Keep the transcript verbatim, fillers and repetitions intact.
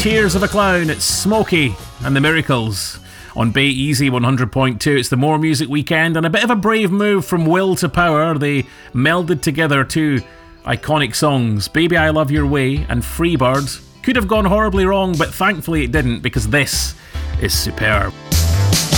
Tears of a Clown. It's Smokey and the Miracles on Bay Easy one hundred point two. It's the More Music Weekend, and a bit of a brave move from Will to Power. They melded together two iconic songs, Baby I Love Your Way and Freebird. Could have gone horribly wrong, but thankfully it didn't, because this is superb.